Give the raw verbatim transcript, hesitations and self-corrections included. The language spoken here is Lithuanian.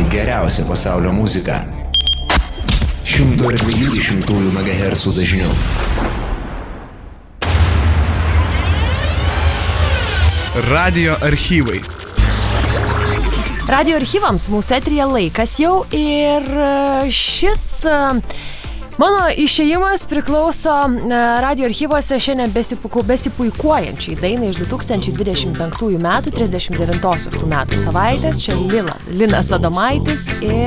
geriausią pasaulio muziką. šimto dviejų šimtųjų megahercų dažniu. Radio archyvai. Radio archyvams mūsų eteryje laikas jau ir šis mano išėjimas priklauso radio archyvuose šiandien besipuku, besipuikuojančiai dainai iš du tūkstančiai dvidešimt penktųjų metų, trisdešimt devintosios tų metų savaitės. Čia Lila, Linas Adomaitis ir